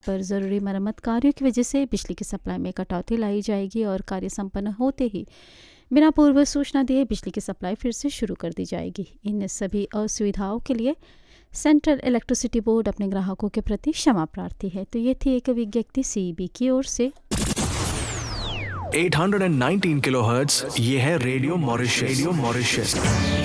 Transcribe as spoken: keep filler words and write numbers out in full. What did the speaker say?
पर ज़रूरी मरम्मत कार्यों की वजह से बिजली की सप्लाई में कटौती लाई जाएगी और कार्य संपन्न होते ही बिना पूर्व सूचना दिए बिजली की सप्लाई फिर से शुरू कर दी जाएगी। इन सभी असुविधाओं के लिए सेंट्रल इलेक्ट्रिसिटी बोर्ड अपने ग्राहकों के प्रति क्षमा प्रार्थी है। तो ये थी एक विज्ञप्ति सीईबी की ओर से। आठ सौ उन्नीस किलोहर्ट्ज़, ये है रेडियो मॉरिशस। Radio Mauritius